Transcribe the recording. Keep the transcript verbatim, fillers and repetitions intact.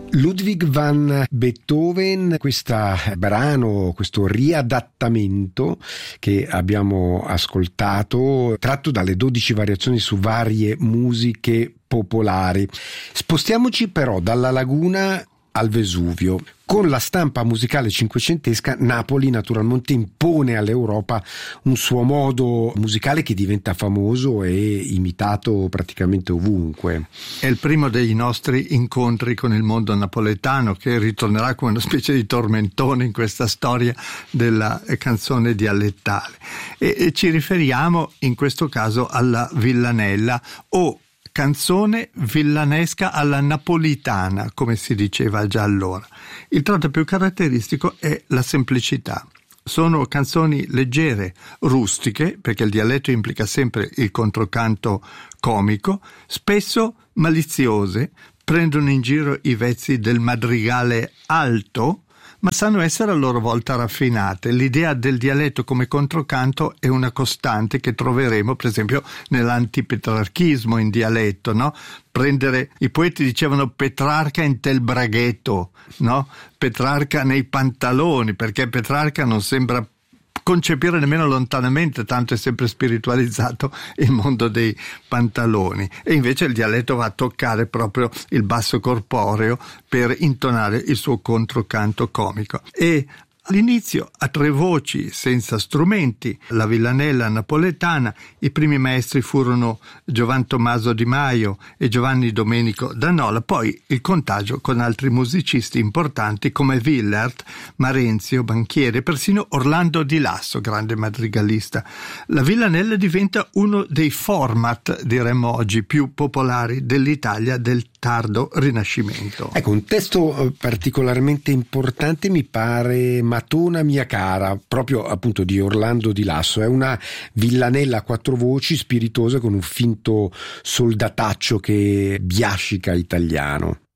Ludwig van Beethoven, questo brano, questo riadattamento che abbiamo ascoltato, tratto dalle dodici variazioni su varie musiche popolari. Spostiamoci però dalla laguna al Vesuvio. Con la stampa musicale cinquecentesca, Napoli naturalmente impone all'Europa un suo modo musicale che diventa famoso e imitato praticamente ovunque. È il primo dei nostri incontri con il mondo napoletano, che ritornerà come una specie di tormentone in questa storia della canzone dialettale. E, e ci riferiamo in questo caso alla villanella o canzone villanesca alla napolitana, come si diceva già allora. Il tratto più caratteristico è la semplicità. Sono canzoni leggere, rustiche, perché il dialetto implica sempre il controcanto comico, spesso maliziose, prendono in giro i vezzi del madrigale alto, ma sanno essere a loro volta raffinate. L'idea del dialetto come controcanto è una costante che troveremo, per esempio, nell'antipetrarchismo in dialetto, no? Prendere, i poeti dicevano Petrarca in tel braghetto, no? Petrarca nei pantaloni, perché Petrarca non sembra concepire nemmeno lontanamente, tanto è sempre spiritualizzato il mondo dei pantaloni, e invece il dialetto va a toccare proprio il basso corporeo per intonare il suo controcanto comico. E all'inizio a tre voci senza strumenti, la villanella napoletana. I primi maestri furono Giovan Tommaso Di Maio e Giovanni Domenico D'Anola, poi il contagio con altri musicisti importanti come Willert, Marenzio, Banchieri, persino Orlando Di Lasso, grande madrigalista. La villanella diventa uno dei format, diremmo oggi, più popolari dell'Italia del tardo Rinascimento. Ecco, un testo particolarmente importante mi pare Matona mia cara, proprio appunto di Orlando Di Lasso. È una villanella a quattro voci, spiritosa, con un finto soldataccio che biascica italiano.